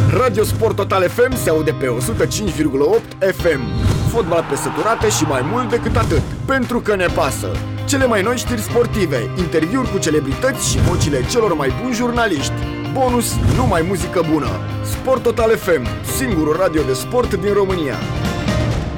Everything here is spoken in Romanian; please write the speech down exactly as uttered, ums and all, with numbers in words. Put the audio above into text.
Radio Sport Total F M se aude pe o sută cinci virgulă opt F M. Fotbal pe săturate și mai mult decât atât, pentru că ne pasă. Cele mai noi știri sportive, interviuri cu celebrități și vocile celor mai buni jurnaliști. Bonus, numai muzică bună. Sport Total F M, singurul radio de sport din România.